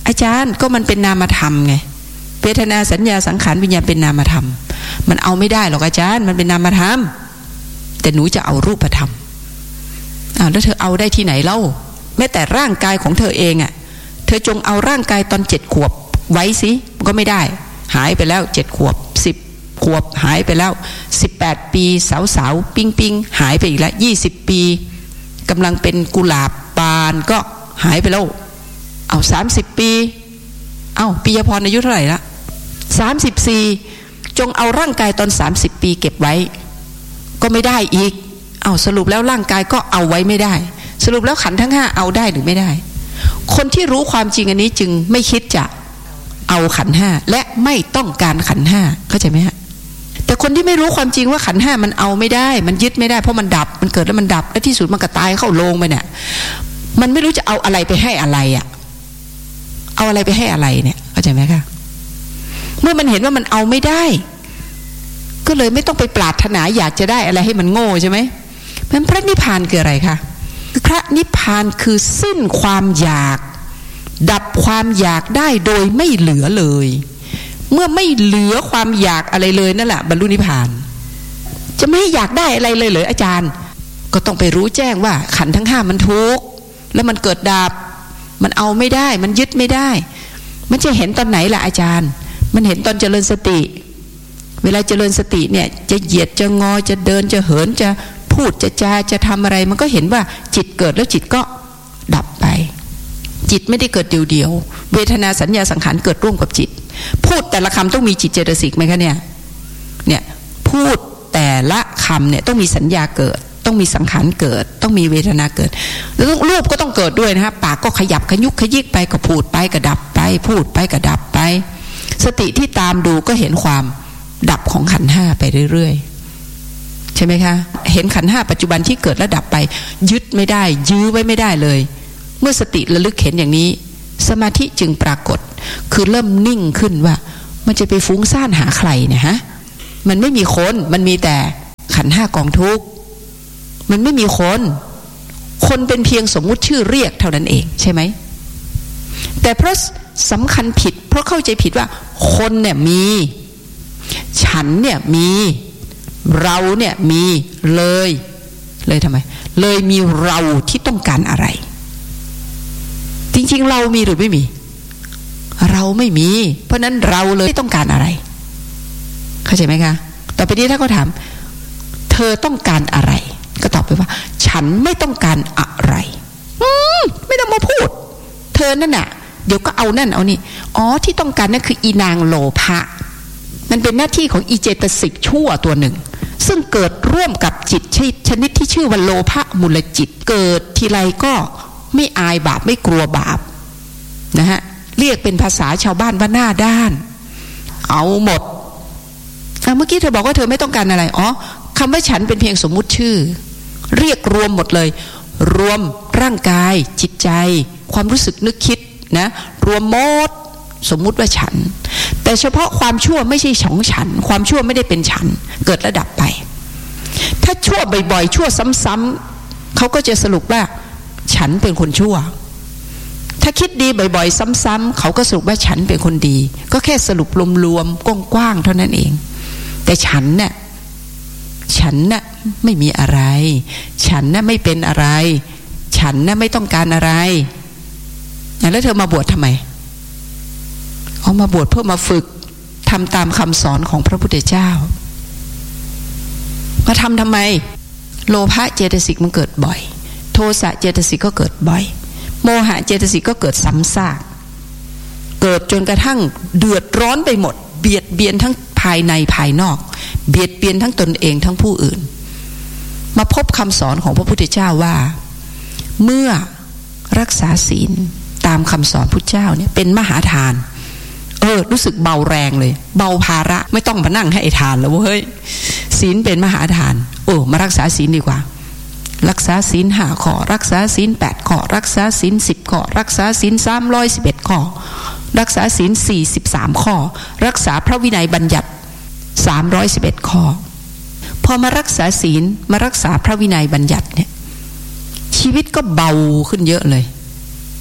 อาจารย์ก็มันเป็นนามธรรมไงเวทนาสัญญาสังขารวิญญาณเป็นนามธรรมมันเอาไม่ได้หรอกอาจารย์มันเป็นนามธรรมแต่หนูจะเอารูปธรรมอ้าวแล้วเธอเอาได้ที่ไหนเล่าแม้แต่ร่างกายของเธอเองอ่ะเธอจงเอาร่างกายตอนเจ็ดขวบไว้สิมันก็ไม่ได้หายไปแล้วเจ็ดขวบสิบขวบหายไปแล้วสิบแปดปีสาวสาวปิงปิงหายไปอีกแล้วยี่สิบปีกำลังเป็นกุหลาบบานก็หายไปแล้วเอาสามสิบปีเอาปิยพรอายุเท่าไหร่ละสามสิบสี่จงเอาร่างกายตอนสามสิบปีเก็บไว้ก็ไม่ได้อีกเอาสรุปแล้วร่างกายก็เอาไว้ไม่ได้สรุปแล้วขันธ์ทั้งห้าเอาได้หรือไม่ได้คนที่รู้ความจริงอันนี้จึงไม่คิดจะเอาขันธ์ห้าและไม่ต้องการขันธ์ห้าเข้าใจไหมฮะแต่คนที่ไม่รู้ความจริงว่าขันธ์ห้ามันเอาไม่ได้มันยึดไม่ได้เพราะมันดับมันเกิดแล้วมันดับและที่สุดมันก็ตายเข้าโลงไปเนี่ยมันไม่รู้จะเอาอะไรไปให้อะไรอ่ะเอาอะไรไปให้อะไรเนี่ยเข้าใจไหมคะเมื่อมันเห็นว่ามันเอาไม่ได้ก็เลยไม่ต้องไปปรารถนาอยากจะได้อะไรให้มันโง่ใช่ไหมเพราะฉะนั้นพระนิพพานคืออะไรคะพระนิพพานคือสิ้นความอยากดับความอยากได้โดยไม่เหลือเลยเมื่อไม่เหลือความอยากอะไรเลยนั่นแหละบรรลุนิพพานจะไม่ให้อยากได้อะไรเลยเหรออาจารย์ก็ต้องไปรู้แจ้งว่าขันธ์ทั้งห้ามันทุกข์แล้วมันเกิดดับมันเอาไม่ได้มันยึดไม่ได้มันจะเห็นตอนไหนล่ะอาจารย์มันเห็นตอนเจริญสติเวลาเจริญสติเนี่ยจะเหยียดจะงอจะเดินจะเหินจะพูดจะจาจะทำอะไรมันก็เห็นว่าจิตเกิดแล้วจิตก็ดับไปจิตไม่ได้เกิดเดียวๆเวทนาสัญญาสังขารเกิดร่วมกับจิตพูดแต่ละคำต้องมีจิตเจตสิกไหมคะเนี่ยเนี่ยพูดแต่ละคำเนี่ยต้องมีสัญญาเกิดต้องมีสังขารเกิดต้องมีเวทนาเกิดแล้วรูปก็ต้องเกิดด้วยนะฮะปากก็ขยับขยุกขยิกไปก็พูดไปก็ดับไปพูดไปก็ดับไปสติที่ตามดูก็เห็นความดับของขันธ์ห้าไปเรื่อยๆใช่ไหมคะเห็นขันธ์ห้าปัจจุบันที่เกิดและดับไปยึดไม่ได้ยื้อไว้ไม่ได้เลยเมื่อสติระลึกเห็นอย่างนี้สมาธิจึงปรากฏคือเริ่มนิ่งขึ้นว่ามันจะไปฟุ้งซ่านหาใครเนี่ยฮะมันไม่มีคนมันมีแต่ขันธ์ห้ากองทุกข์มันไม่มีคนคนเป็นเพียงสมมุติชื่อเรียกเท่านั้นเองใช่ไหมแต่เพราะสำคัญผิดเพราะเข้าใจผิดว่าคนเนี่ยมีฉันเนี่ยมีเราเนี่ยมีเลยเลยทำไมเลยมีเราที่ต้องการอะไรจริงๆเรามีหรือไม่มีเราไม่มีเพราะนั้นเราเลยไม่ต้องการอะไรเข้าใจไหมคะต่อไปนี้ถ้าเขาถามเธอต้องการอะไรก็ตอบไปว่าฉันไม่ต้องการอะไรอืมไม่ต้องมาพูดเธอนั่นน่ะเดี๋ยวก็เอานั่นเอานี่อ๋อที่ต้องการนั่นคืออีนางโลภะมันเป็นหน้าที่ของอีเจตสิกชั่วตัวหนึ่งซึ่งเกิดร่วมกับจิตชนิดที่ชื่อว่าโลภะมูลจิตเกิดทีไรก็ไม่อายบาปไม่กลัวบาปนะฮะเรียกเป็นภาษาชาวบ้านว่าหน้าด้านเอาหมดเมื่อกี้เธอบอกว่าเธอไม่ต้องการอะไรอ๋อคำว่าฉันเป็นเพียงสมมุติชื่อเรียกรวมหมดเลยรวมร่างกายจิตใจความรู้สึกนึกคิดนะรวมหมดสมมุติว่าฉันแต่เฉพาะความชั่วไม่ใช่ของฉันความชั่วไม่ได้เป็นฉันเกิดระดับไปถ้าชั่วบ่อยๆชั่วซ้ำๆเขาก็จะสรุปว่าฉันเป็นคนชั่วถ้าคิดดีบ่อยๆซ้ำๆเขาก็สรุปว่าฉันเป็นคนดีก็แค่สรุปรวมๆกว้างๆเท่านั้นเองแต่ฉันเนี่ยฉันน่ะไม่มีอะไรฉันน่ะไม่เป็นอะไรฉันน่ะไม่ต้องการอะไรแล้วเธอมาบวชทำไมเอามาบวชเพื่อมาฝึกทำตามคำสอนของพระพุทธเจ้ามาทำทำไมโลภะเจตสิกมันเกิดบ่อยโทสะเจตสิกก็เกิดบ่อยโมหะเจตสิกก็เกิดซ้ำซากเกิดจนกระทั่งเดือดร้อนไปหมดเบียดเบียนทั้งภายในภายนอกเบียดเบียนทั้งตนเองทั้งผู้อื่นมาพบคำสอนของพระพุทธเจ้าว่าเมื่อรักษาศีลตามคำสอนพุทธเจ้าเนี่ยเป็นมหาทานเออรู้สึกเบาแรงเลยเบาภาระไม่ต้องมานั่งให้ทานแล้วเว้ยศีลเป็นมหาทานโอ้มารักษาศีลดีกว่ารักษาศีลห้าข้อรักษาศีลแปดข้อรักษาศีลสิบข้อรักษาศีลสามร้อยสิบเอ็ดข้อรักษาศีลสี่สิบสามข้อรักษาพระวินัยบัญญัติสามร้อยสิบเอ็ดข้อพอมารักษาศีลมารักษาพระวินัยบัญญัติเนี่ยชีวิตก็เบาขึ้นเยอะเลย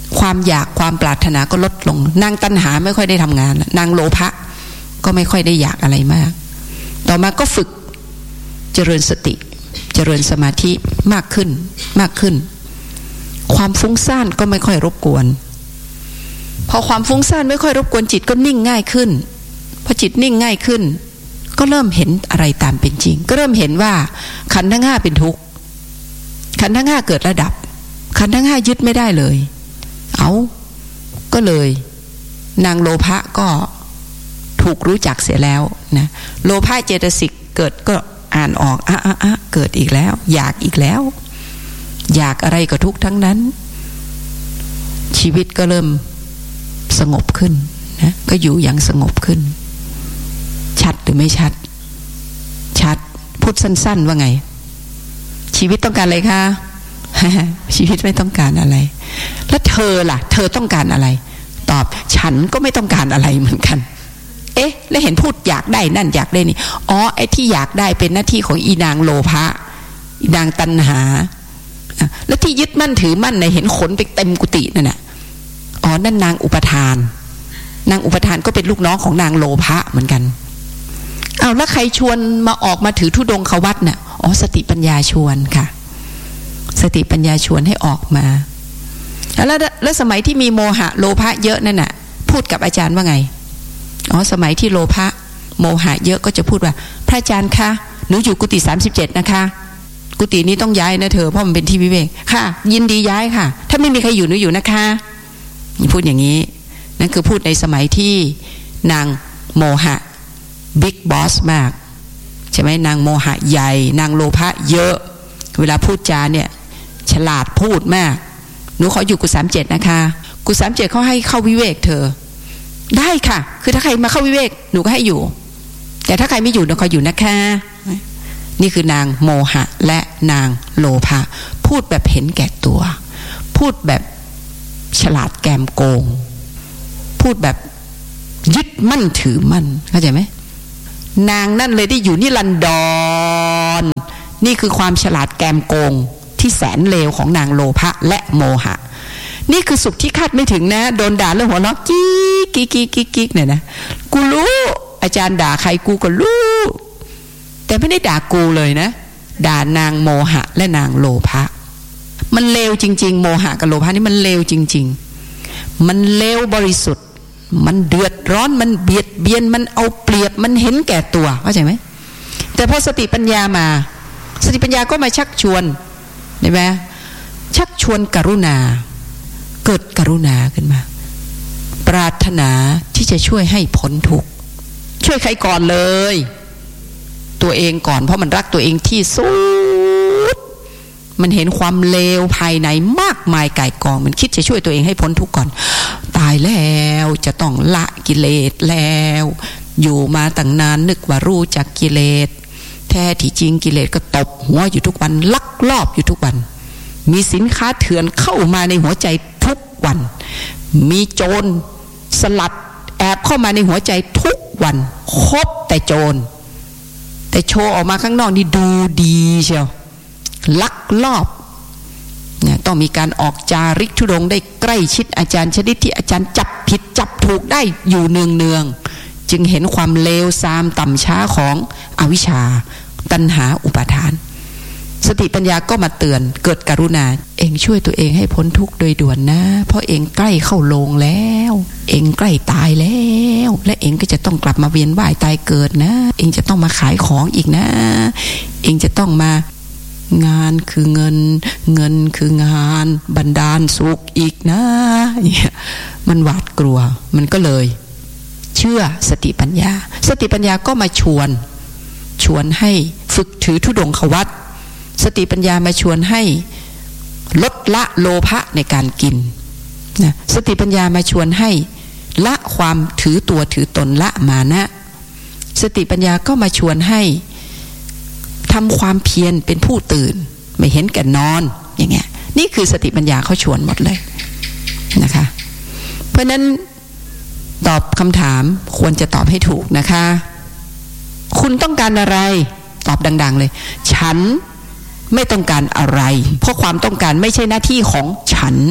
ความอยากความปรารถนาก็ลดลงนางตัณหาไม่ค่อยได้ทำงานนางโลภะก็ไม่ค่อยได้อยากอะไรมากต่อมาก็ฝึกเจริญสติเจริญสมาธิมากขึ้นมากขึ้นความฟุ้งซ่านก็ไม่ค่อยรบกวนพอความฟุ้งซ่านไม่ค่อยรบกวนจิตก็นิ่งง่ายขึ้นพอจิตนิ่งง่ายขึ้นก็เริ่มเห็นอะไรตามเป็นจริงก็เริ่มเห็นว่าขันธ์ทั้งห้าเป็นทุกข์ขันธ์ทั้งห้าเกิดระดับขันธ์ทั้งห้ายึดไม่ได้เลยเอาก็เลยนางโลภะก็ถูกรู้จักเสียแล้วนะโลภะเจตสิกเกิดก็อ่านออกอ่ะอ่ะอ่ะเกิดอีกแล้วอยากอีกแล้วอยากอะไรก็ทุกข์ทั้งนั้นชีวิตก็เริ่มสงบขึ้นนะก็อยู่อย่างสงบขึ้นชัดหรือไม่ชัดชัดพูดสั้นๆว่าไงชีวิตต้องการอะไรคะ ชีวิตไม่ต้องการอะไรแล้วเธอล่ะเธอต้องการอะไรตอบฉันก็ไม่ต้องการอะไรเหมือนกันเอ๊ะแล้วเห็นพูดอยากได้นั่นอยากได้นี่อ๋อไอ้ที่อยากได้เป็นหน้าที่ของอีนางโลภะอีนางตัณหาแล้วที่ยึดมั่นถือมั่นเนี่ยเห็นขนไปเต็มกุฏินั่นน่ะอ๋อนั่นนางอุปทานนางอุปทานก็เป็นลูกน้องของนางโลภะเหมือนกันเอาแล้วใครชวนมาออกมาถือธุดงควัตรน่ะอ๋อสติปัญญาชวนค่ะสติปัญญาชวนให้ออกมาแล้วแล้วสมัยที่มีโมหะโลภะเยอะนั่นน่ะพูดกับอาจารย์ว่าไงอ๋อสมัยที่โลภะโมหะเยอะก็จะพูดว่าพระอาจารย์คะหนูอยู่กุฏิสามสิบเจ็ดนะคะกุฏินี้ต้องย้ายนะเธอเพราะมันเป็นที่วิเวกค่ะยินดีย้ายค่ะถ้าไม่มีใครอยู่หนูอยู่นะคะพูดอย่างนี้นั่นคือพูดในสมัยที่นางโมหะบิ๊กบอสมากใช่ไหมนางโมหะใหญ่นางโลภะเยอะเวลาพูดจาเนี่ยฉลาดพูดมากหนูขออยู่กุฏิสามเจ็ดนะคะกุฏิสามเจ็ดเขาให้เข้าวิเวกเธอได้ค่ะคือถ้าใครมาเข้าวิเวกหนูก็ให้อยู่แต่ถ้าใครไม่อยู่หนูขออยู่นะคะนี่คือนางโมหะและนางโลภะพูดแบบเห็นแก่ตัวพูดแบบฉลาดแกมโกงพูดแบบยึดมั่นถือมั่นเข้าใจไหมนางนั่นเลยได้อยู่นิรันดรนี่คือความฉลาดแกมโกงที่แสนเลวของนางโลภะและโมหะนี่คือสุขที่คาดไม่ถึงนะโดนด่าเรื่องหัวเราะกิ๊กกิ๊กกิ๊กกิ๊กเนี่ยนะกูรู้อาจารย์ด่าใครกูก็รู้แต่ไม่ได้ด่ากูเลยนะด่านางโมหะและนางโลภะมันเลวจริงๆโมหะกับโลภะนี่มันเลวจริงๆมันเลวบริสุทธิ์มันเดือดร้อนมันเบียดเบียนมันเอาเปรียบมันเห็นแก่ตัวเข้าใจไหมแต่พอสติปัญญามาสติปัญญาก็มาชักชวนเห็นไหมชักชวนกรุณาเกิดกรุณาขึ้นมาปรารถนาที่จะช่วยให้พ้นทุกข์ช่วยใครก่อนเลยตัวเองก่อนเพราะมันรักตัวเองที่สุดมันเห็นความเลวภายในมากมายก่ายกองมันคิดจะช่วยตัวเองให้พ้นทุกข์ก่อนตายแล้วจะต้องละกิเลสแล้วอยู่มาตั้งนานนึกว่ารู้จักกิเลสแท้ที่จริงกิเลสก็ตบหัวอยู่ทุกวันลักลอบอยู่ทุกวันมีสินค้าเถื่อนเข้ามาในหัวใจทุกวันมีโจรสลัดแอบเข้ามาในหัวใจทุกวันคบแต่โจรแต่โชว์ออกมาข้างนอกนี่ดูดีเชียวลักลอบเนี่ยต้องมีการออกจาริกธุดงค์ได้ใกล้ชิดอาจารย์ชนิดที่อาจารย์จับผิดจับถูกได้อยู่เนืองเนืองจึงเห็นความเลวทรามต่ำช้าของอวิชชาตัณหาอุปาทานสติปัญญาก็มาเตือนเกิดกรุณาเองช่วยตัวเองให้พ้นทุกข์โดยด่วนนะเพราะเองใกล้เข้าโลงแล้วเองใกล้ตายแล้วและเองก็จะต้องกลับมาเวียนว่ายตายเกิดนะเองจะต้องมาขายของอีกนะเองจะต้องมางานคือเงินเงินคืองานบันดาลสุขอีกนะเนี่ยมันหวาดกลัวมันก็เลยเชื่อสติปัญญาสติปัญญาก็มาชวนชวนให้ฝึกถือธุดงควัตรสติปัญญามาชวนให้ลดละโลภะในการกินนะสติปัญญามาชวนให้ละความถือตัวถือตนละมานะสติปัญญาก็มาชวนให้ทำความเพียรเป็นผู้ตื่นไม่เห็นแก่นอนอย่างเงี้ยนี่คือสติปัญญาเขาชวนหมดเลยนะคะเพราะนั้นตอบคำถามควรจะตอบให้ถูกนะคะคุณต้องการอะไรตอบดังๆเลยฉันไม่ต้องการอะไรเพราะความต้องการไม่ใช่หน้าที่ของฉัน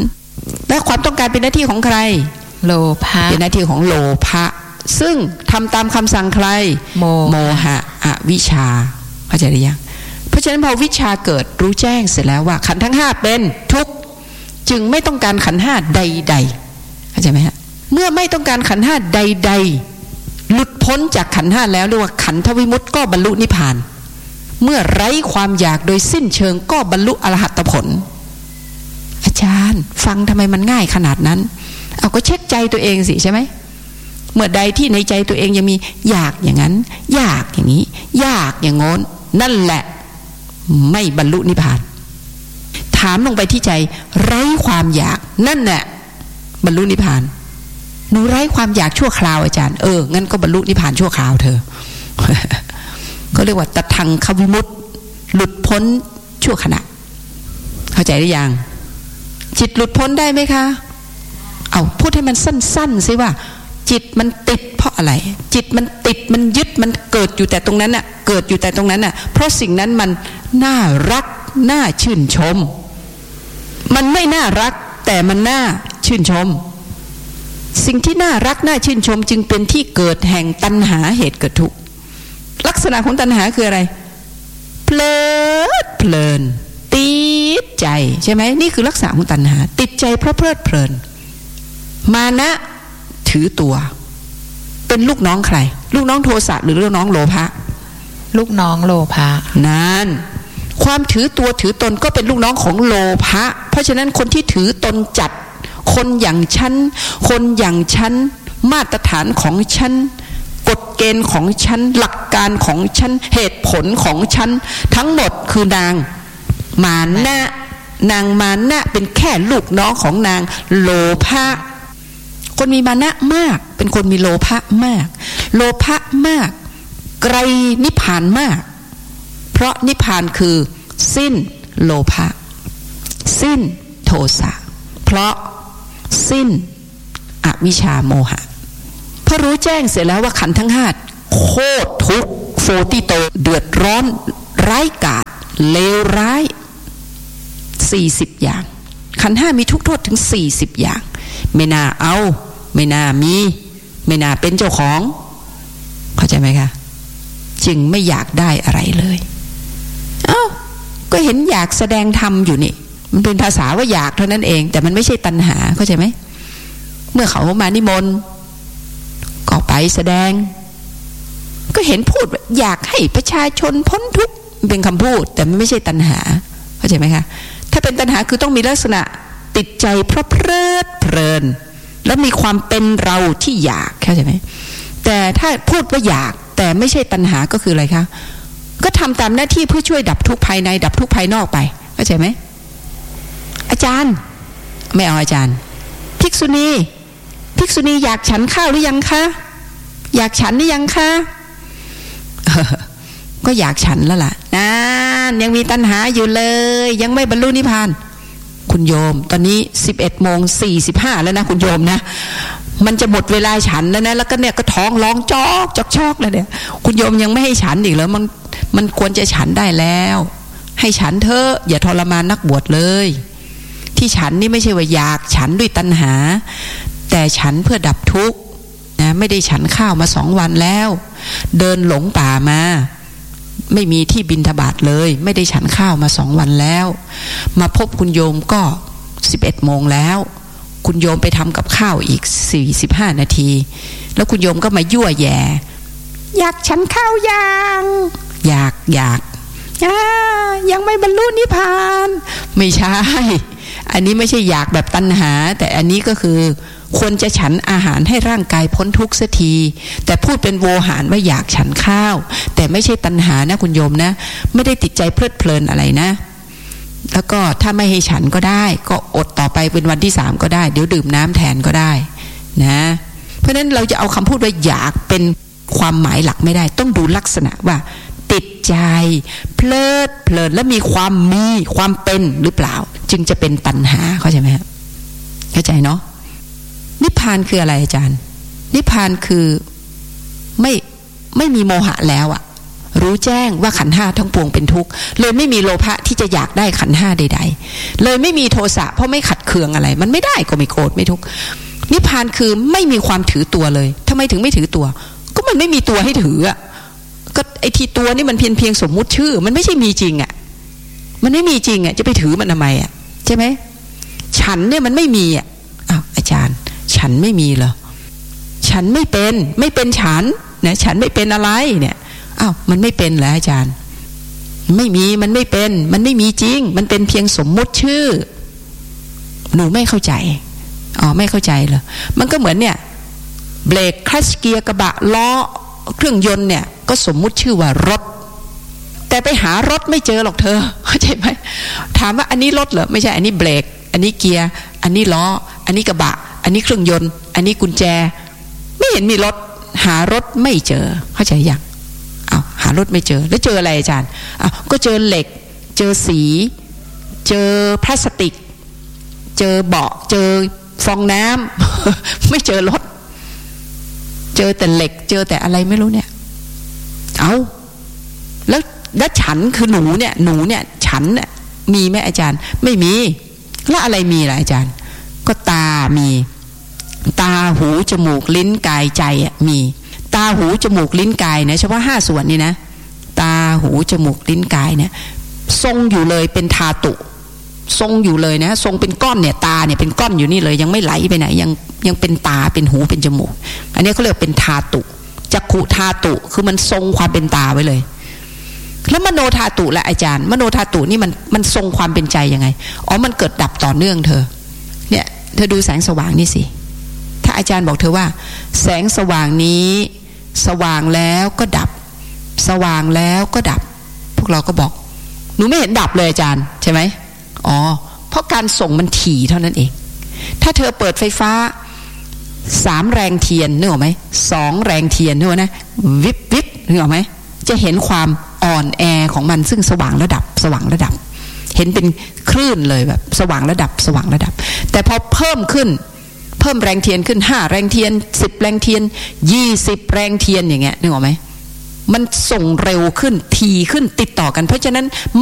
และความต้องการเป็นหน้าที่ของใครโลภะเป็นหน้าที่ของโลภะซึ่งทำตามคำสั่งใครโมโมหะอวิชชาเข้าใจหรือยังเพราะฉะนั้นพอวิชาเกิดรู้แจ้งเสร็จแล้วว่าขันธ์ทั้งห้าเป็นทุกข์จึงไม่ต้องการขันธ์ห้าใดๆเข้าใจไหมฮะเมื่อไม่ต้องการขันธ์ห้าใดๆหลุดพ้นจากขันธ์ห้าแล้วเรียกว่าขันธวิมุตติก็บรรลุนิพพานเมื่อไร้ความอยากโดยสิ้นเชิงก็บรรลุอรหัตผลอาจารย์ฟังทำไมมันง่ายขนาดนั้นเอาก็เช็คใจตัวเองสิใช่ไหมเมื่อใดที่ในใจตัวเองยังมีอยากอย่างนั้นอยากอย่างนี้อยากอย่างโน้นนั่นแหละไม่บรรลุนิพพานถามลงไปที่ใจไร้ความอยากนั่นแหละบรรลุนิพพานหนูไร้ความอยากชั่วคราวอาจารย์เอองั้นก็บรรลุนิพพานชั่วคราวเธอ ก็เรียกว่าตทังควิมุตติหลุดพ้นชั่วขณะเข้าใจหรือยังจิตหลุดพ้นได้ไหมคะเอาพูดให้มันสั้นๆสิว่าจิตมันติดเพราะอะไรจิตมันติดมันยึดมันเกิดอยู่แต่ตรงนั้นน่ะเกิดอยู่แต่ตรงนั้นน่ะเพราะสิ่งนั้นมันน่ารักน่าชื่นชมมันไม่น่ารักแต่มันน่าชื่นชมสิ่งที่น่ารักน่าชื่นชมจึงเป็นที่เกิดแห่งตัณหาเหตุเกิดทุกข์ลักษณะของตัณหาคืออะไรเพลิดเพลินติดใจใช่ไหมนี่คือลักษณะของตัณหาติดใจเพราะเพลิดเพลินมานะถือตัวเป็นลูกน้องใครลูกน้องโทสะหรือลูกน้องโลภะลูกน้องโลภะนั่นความถือตัวถือตนก็เป็นลูกน้องของโลภะเพราะฉะนั้นคนที่ถือตนจัดคนอย่างฉันคนอย่างฉันมาตรฐานของฉันกฎเกณฑ์ของฉันหลักการของฉันเหตุผลของฉันทั้งหมดคือนางมานะนางมานะเป็นแค่ลูกน้องของนางโลภะคนมีมานะมากเป็นคนมีโลภะมากโลภะมากไกลนิพพานมากเพราะนิพพานคือสิ้นโลภะสิ้นโทสะเพราะสิ้นอวิชชาโมหะพอรู้แจ้งเสร็จแล้วว่าขันธ์ทั้งห้าโคตรทุกข์โฟติโตเดือดร้อนร้ายกาจเลวร้ายสี่สิบอย่างขันธ์ห้ามีทุกโทษถึงสี่สิบอย่างไม่น่าเอาไม่น่ามีไม่น่าเป็นเจ้าของเข้าใจไหมคะจึงไม่อยากได้อะไรเลยเอ้าก็เห็นอยากแสดงธรรมอยู่นี่มันเป็นภาษาว่าอยากเท่านั้นเองแต่มันไม่ใช่ตัณหาเข้าใจไหมเมื่อเขามานิมนต์ก็ไปแสดงก็เห็นพูดอยากให้ประชาชนพ้นทุกข์เป็นคำพูดแต่มันไม่ใช่ตัณหาเข้าใจไหมคะถ้าเป็นตัณหาคือต้องมีลักษณะติดใจเพราะเพลิดเพลินแล้วมีความเป็นเราที่อยากเข้าใจไหมแต่ถ้าพูดว่าอยากแต่ไม่ใช่ตัณหาก็คืออะไรคะก็ทำตามหน้าที่เพื่อช่วยดับทุกข์ภายในดับทุกข์ภายนอกไปเข้าใจไหมอาจารย์ไม่เอาอาจารย์ภิกษุณีภิกษุณีอยากฉันข้าวหรือยังคะอยากฉันหรือยังคะก็อยากฉันแล้วล่ะนั่นยังมีตัณหาอยู่เลยยังไม่บรรลุนิพพานคุณโยมตอนนี้สิบเอ็ดโมงสี่สิบห้าแล้วนะคุณโยมนะมันจะหมดเวลาฉันแล้วนะแล้วก็เนี่ยก็ท้องร้องจอกจอกชอกแล้วเนี่ยคุณโยมยังไม่ให้ฉันอีกแล้วมันมันควรจะฉันได้แล้วให้ฉันเถอะอย่าทรมานนักบวชเลยที่ฉันนี่ไม่ใช่ว่าอยากฉันด้วยตัณหาแต่ฉันเพื่อดับทุกข์นะไม่ได้ฉันข้าวมาสองวันแล้วเดินหลงป่ามาไม่มีที่บิณฑบาตเลยไม่ได้ฉันข้าวมาสองวันแล้วมาพบคุณโยมก็สิบเอ็ดโมงแล้วคุณโยมไปทำกับข้าวอีกสี่สิบห้านาทีแล้วคุณโยมก็มายั่วแย่อยากฉันข้าวยังอยากอยากยังไม่บรรลุนิพพานไม่ใช่อันนี้ไม่ใช่อยากแบบตัณหาแต่อันนี้ก็คือควรจะฉันอาหารให้ร่างกายพ้นทุกข์สักทีแต่พูดเป็นโวหารว่าอยากฉันข้าวแต่ไม่ใช่ตัณหานะคุณโยมนะไม่ได้ติดใจเพลิดเพลินอะไรนะแล้วก็ถ้าไม่ให้ฉันก็ได้ก็อดต่อไปเป็นวันที่สามก็ได้เดี๋ยวดื่มน้ำแทนก็ได้นะเพราะฉะนั้นเราจะเอาคำพูดว่าอยากเป็นความหมายหลักไม่ได้ต้องดูลักษณะว่าติดใจเพลิดเพลินและมีความมีความเป็นหรือเปล่าจึงจะเป็นตัณหาเข้าใจไหมครับเข้าใจเนาะนิพพานคืออะไรอาจารย์นิพพานคือไม่ไม่มีโมหะแล้วอะรู้รู้แจ้งว่าขันธ์ห้าทั้งปวงเป็นทุกข์เลยไม่มีโลภะที่จะอยากได้ขันธ์ห้าใดๆเลยไม่มีโทสะเพราะไม่ขัดเคืองอะไรมันไม่ได้ก็ไม่โกรธไม่ทุกข์นิพพานคือไม่มีความถือตัวเลยทำไมถึงไม่ถือตัวก็มันไม่มีตัวให้ถืออ่ะก็ไอ้ที่ตัวนี่มันเพียงเพียงสมมุติชื่อมันไม่ใช่มีจริงอ่ะมันไม่มีจริงอ่ะจะไปถือมันทำไมอ่ะใช่ไหมฉันเนี่ยมันไม่มีอ่ะอ้าวอาจารย์ฉันไม่มีเหรอฉันไม่เป็นไม่เป็นฉันนะฉันไม่เป็นอะไรเนี่ยอ้าวมันไม่เป็นเหรออาจารย์ไม่มีมันไม่เป็นมันไม่มีจริงมันเป็นเพียงสมมุติชื่อหนูไม่เข้าใจอ๋อไม่เข้าใจเหรอมันก็เหมือนเนี่ยเบรกคลัตช์เกียร์กระบะล้อเครื่องยนต์เนี่ยก็สมมุติชื่อว่ารถแต่ไปหารถไม่เจอหรอกเธอเข้าใจไหมถามว่าอันนี้รถเหรอไม่ใช่อันนี้เบรกอันนี้เกียร์อันนี้ล้ออันนี้กระบะอันนี้เครื่องยนต์อันนี้กุญแจไม่เห็นมีรถหารถไม่เจอเข้าใจยังอ้าวหารถไม่เจอแล้วเจออะไรอาจารย์อ้าวก็เจอเหล็กเจอสีเจอพลาสติกเจอเบาะเจอฟองน้ำ ไม่เจอรถเจอแต่เหล็กเจอแต่อะไรไม่รู้เนี่ยเอาแล้วแล้วฉันคือหนูเนี่ยหนูเนี่ยฉันเนี่ยมีไหมอาจารย์ไม่มีแล้วอะไรมีล่ะอาจารย์ก็ตามีตาหูจมูกลิ้นกายใจอ่ะมีตาหูจมูกลิ้นกายเนี่ยเฉพาะห้าส่วนนี่นะตาหูจมูกลิ้นกายเนี่ยทรงอยู่เลยเป็นธาตุทรงอยู่เลยนะทรงเป็นก้อนเนี่ยตาเนี่ยเป็นก้อนอยู่นี่เลยยังไม่ไหลไปไหนยังยังเป็นตาเป็นหูเป็นจมูกอันนี้เขาเรียกเป็นธาตุจักขุธาตุคือมันทรงความเป็นตาไว้เลยแล้วมโนธาตุละอาจารย์มโนธาตุนี่มันมันทรงความเป็นใจยังไงอ๋อมันเกิดดับต่อเนื่องเธอเนี่ยเธอดูแสงสว่างนี่สิถ้าอาจารย์บอกเธอว่าแสงสว่างนี้สว่างแล้วก็ดับสว่างแล้วก็ดับพวกเราก็บอกหนูไม่เห็นดับเลยอาจารย์ใช่ไหมอ๋อเพราะการส่งมันถี่เท่านั้นเองถ้าเธอเปิดไฟฟ้าสามแรงเทียนนึกออกไหมสองแรงเทียนนึกออกนะวิบวิบนึกออกไหมจะเห็นความอ่อนแอของมันซึ่งสว่างระดับสว่างระดับเห็นเป็นคลื่นเลยแบบสว่างระดับสว่างระดับแต่พอเพิ่มขึ้นเพิ่มแรงเทียนขึ้นห้าแรงเทียนสิบแรงเทียนยี่สิบแรงเทียนอย่างเงี้ยนึกออกไหมมันส่งเร็วขึ้นทีขึ้นติดต่อกันเพราะฉะนั้น